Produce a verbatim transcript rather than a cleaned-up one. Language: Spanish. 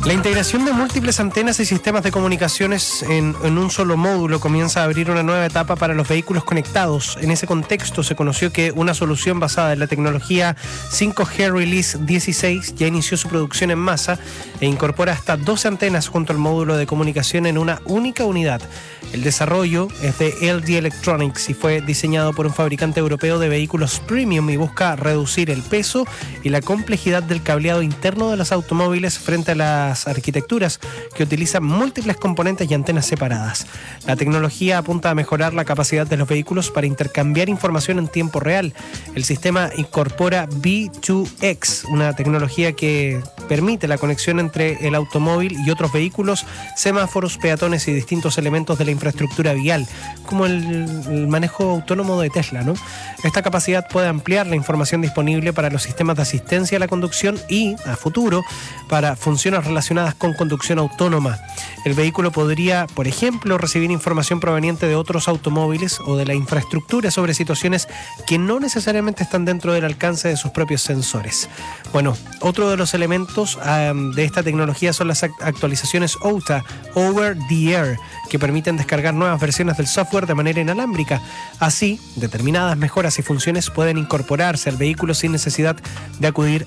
La integración de múltiples antenas y sistemas de comunicaciones en, en un solo módulo comienza a abrir una nueva etapa para los vehículos conectados. En ese contexto se conoció que una solución basada en la tecnología cinco G Release dieciséis ya inició su producción en masa e incorpora hasta doce antenas junto al módulo de comunicación en una única unidad. El desarrollo es de L G Electronics y fue diseñado por un fabricante europeo de vehículos premium y busca reducir el peso y la complejidad del cableado interno de los automóviles frente a las arquitecturas que utilizan múltiples componentes y antenas separadas. La tecnología apunta a mejorar la capacidad de los vehículos para intercambiar información en tiempo real. El sistema incorpora V dos X, una tecnología que permite la conexión entre el automóvil y otros vehículos, semáforos, peatones y distintos elementos de la infraestructura vial, como el, el manejo autónomo de Tesla, ¿no? Esta capacidad puede ampliar la información disponible para los sistemas de asistencia a la conducción y, a futuro, para funciones relacionadas con conducción autónoma. El vehículo podría, por ejemplo, recibir información proveniente de otros automóviles o de la infraestructura sobre situaciones que no necesariamente están dentro del alcance de sus propios sensores. Bueno, otro de los elementos um, de esta tecnología son las actualizaciones O T A, Over the Air, que permiten descargar nuevas versiones del software de manera inalámbrica. Así, determinadas mejoras y funciones pueden incorporarse al vehículo sin necesidad de acudir